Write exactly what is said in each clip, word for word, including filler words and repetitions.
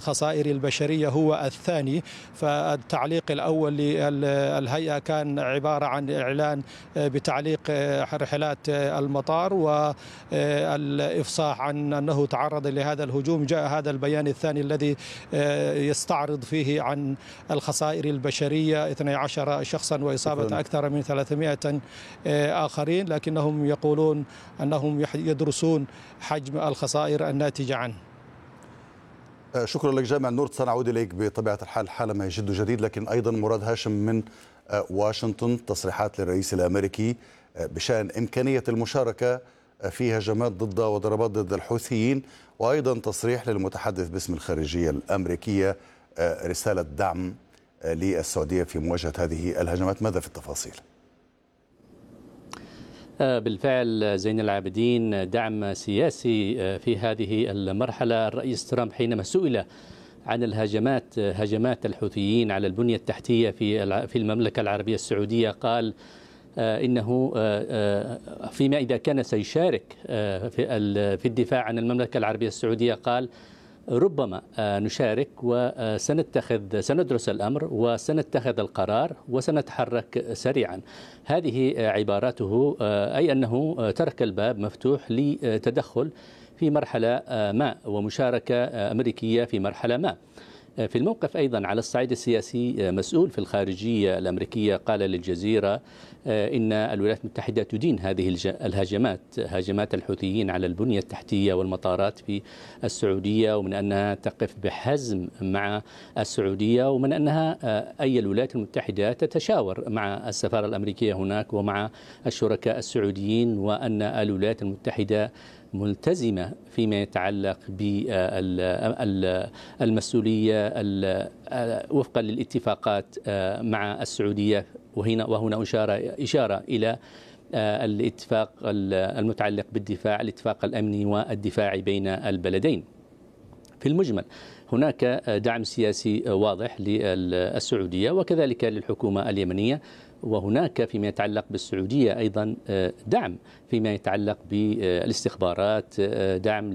الخسائر البشرية هو الثاني. فالتعليق الأول للهيئة كان عبارة عن إعلان بتعليق رحلات المطار والإفصاح عن أنه تعرض لهذا الهجوم. جاء هذا البيان الثاني الذي يستعرض فيه عن الخسائر البشرية اثني عشر شخصا وإصابة أكثر من ثلاثمائة آخرين، لكنهم يقولون أنهم يدرسون حجم الخسائر الناتجة عنه. شكرا لك جامع النور. سنعود إليك بطبيعة الحال حالما يجد جديد، لكن أيضا مراد هاشم من واشنطن، تصريحات للرئيس الأمريكي بشأن إمكانية المشاركة في هجمات ضد وضربات ضد الحوثيين، وأيضا تصريح للمتحدث باسم الخارجية الأمريكية رسالة دعم للسعودية في مواجهة هذه الهجمات. ماذا في التفاصيل؟ بالفعل زين العابدين، دعم سياسي في هذه المرحلة. الرئيس ترامب حينما سئل عن الهجمات هجمات الحوثيين على البنية التحتية في في المملكة العربية السعودية قال إنه فيما إذا كان سيشارك في الدفاع عن المملكة العربية السعودية قال ربما نشارك وسنتخذ سندرس الأمر وسنتخذ القرار وسنتحرك سريعا. هذه عباراته، أي أنه ترك الباب مفتوح لتدخل في مرحلة ما ومشاركة أمريكية في مرحلة ما. في الموقف أيضا على الصعيد السياسي، مسؤول في الخارجية الأمريكية قال للجزيرة إن الولايات المتحدة تدين هذه الهجمات هجمات الحوثيين على البنية التحتية والمطارات في السعودية، ومن أنها تقف بحزم مع السعودية، ومن أنها أي الولايات المتحدة تتشاور مع السفارة الأمريكية هناك ومع الشركاء السعوديين، وأن الولايات المتحدة ملتزمة فيما يتعلق بالمسؤولية وفقا للاتفاقات مع السعودية. وهنا وهنا إشارة إشارة إلى الاتفاق المتعلق بالدفاع، الاتفاق الأمني والدفاعي بين البلدين. في المجمل هناك دعم سياسي واضح للسعودية وكذلك للحكومة اليمنية، وهناك فيما يتعلق بالسعودية أيضا دعم فيما يتعلق بالاستخبارات، دعم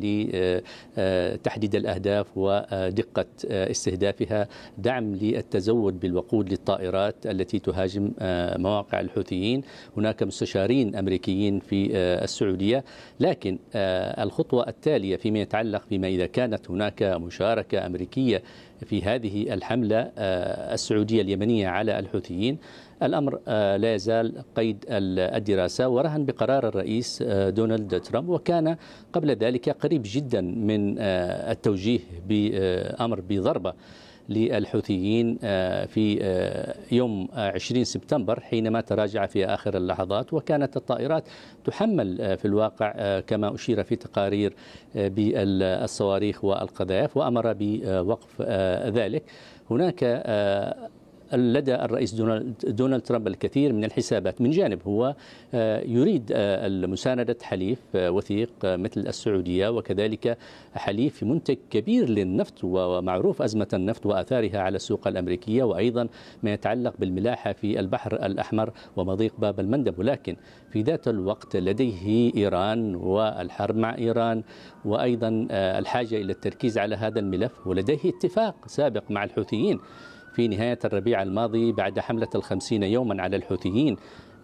لتحديد الأهداف ودقة استهدافها، دعم للتزود بالوقود للطائرات التي تهاجم مواقع الحوثيين. هناك مستشارين أمريكيين في السعودية، لكن الخطوة التالية فيما يتعلق بما إذا كانت هناك مشاركة أمريكية في هذه الحملة السعودية اليمنية على الحوثيين، الأمر لا يزال قيد الدراسة ورهن بقرار الرئيس دونالد ترامب، وكان قبل ذلك قريب جدا من التوجيه بأمر بضربة للحوثيين في يوم عشرين سبتمبر حينما تراجع في آخر اللحظات، وكانت الطائرات تحمل في الواقع كما أشير في تقارير بالصواريخ والقذائف، وأمر بوقف ذلك. هناك لدى الرئيس دونالد ترامب الكثير من الحسابات. من جانب هو يريد مساندة حليف وثيق مثل السعودية، وكذلك حليف في منتج كبير للنفط، ومعروف أزمة النفط وآثارها على السوق الأمريكية، وأيضا ما يتعلق بالملاحة في البحر الأحمر ومضيق باب المندب. ولكن في ذات الوقت لديه إيران والحرب مع إيران، وأيضا الحاجة إلى التركيز على هذا الملف، ولديه اتفاق سابق مع الحوثيين في نهاية الربيع الماضي بعد حملة الخمسين يوما على الحوثيين،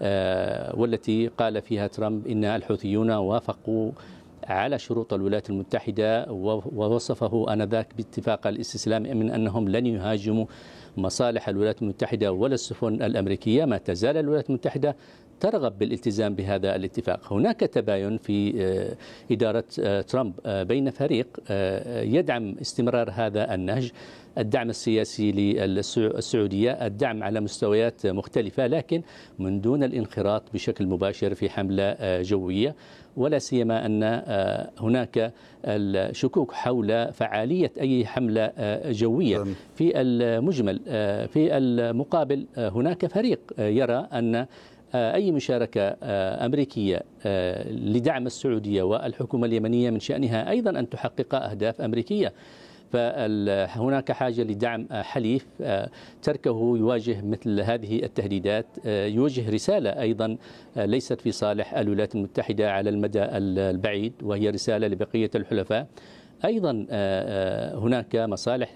والتي قال فيها ترامب إن الحوثيون وافقوا على شروط الولايات المتحدة، ووصفه آنذاك باتفاق الاستسلام من أنهم لن يهاجموا مصالح الولايات المتحدة ولا السفن الأمريكية. ما تزال الولايات المتحدة ترغب بالالتزام بهذا الاتفاق. هناك تباين في إدارة ترامب بين فريق يدعم استمرار هذا النهج، الدعم السياسي للسعودية، الدعم على مستويات مختلفة، لكن من دون الانخراط بشكل مباشر في حملة جوية، ولا سيما أن هناك الشكوك حول فعالية أي حملة جوية. في المجمل في المقابل هناك فريق يرى أن أي مشاركة أمريكية لدعم السعودية والحكومة اليمنية من شأنها أيضا أن تحقق أهداف أمريكية. فهناك حاجة لدعم حليف تركه يواجه مثل هذه التهديدات، يوجه رسالة أيضا ليست في صالح الولايات المتحدة على المدى البعيد، وهي رسالة لبقية الحلفاء. أيضا هناك مصالح